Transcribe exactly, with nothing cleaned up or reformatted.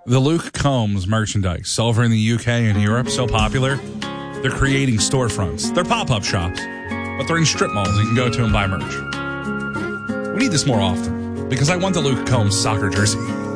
The Luke Combs merchandise over in the U K and Europe, so popular, they're creating storefronts. They're pop-up shops, but they're in strip malls. You can go to and buy merch. We need this more often because I want the Luke Combs soccer jersey.